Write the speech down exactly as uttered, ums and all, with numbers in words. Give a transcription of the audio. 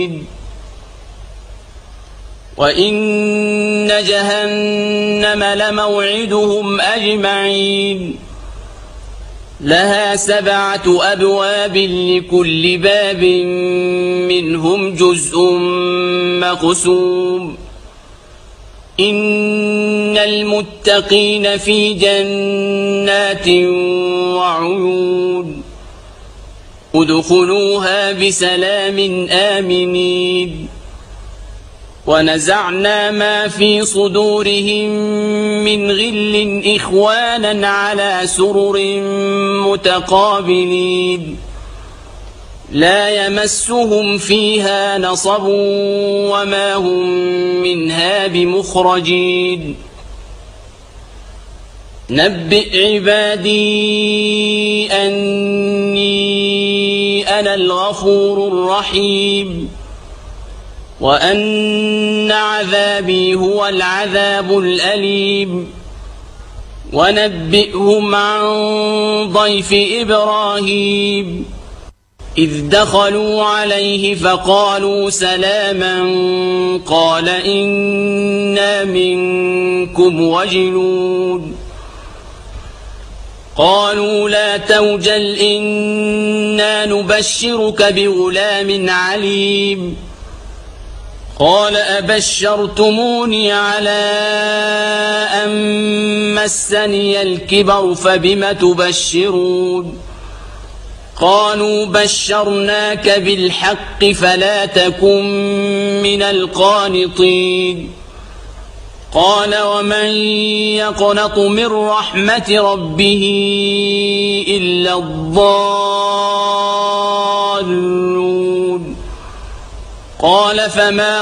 وإن جهنم لموعدهم أجمعين لها سبعة أبواب لكل باب منهم جزء مقسوم إن المتقين في جنات وعيون ادخلوها بسلام آمنين ونزعنا ما في صدورهم من غل إخوانا على سرر متقابلين لا يمسهم فيها نصب وما هم منها بمخرجين نبئ عبادي أني أنا الغفور الرحيم وأن عذابي هو العذاب الأليم ونبئهم عن ضيف إبراهيم إذ دخلوا عليه فقالوا سلاما قال إنا منكم وجلون قالوا لا توجل إنا نبشرك بغلام عليم قال أبشرتموني على أن مسني الكبر فبم تبشرون قالوا بشرناك بالحق فلا تكن من القانطين قال ومن يقنط من رحمة ربه إلا الضالون قال فما